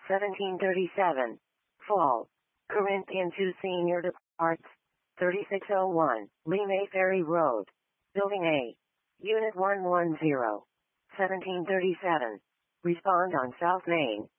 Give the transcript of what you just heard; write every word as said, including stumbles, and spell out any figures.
seventeen thirty-seven. Fall. Corinthian two Senior Departs. thirty-six oh one, Lee May Ferry Road. Building A. Unit one one zero. seventeen thirty-seven. Respond on South Main.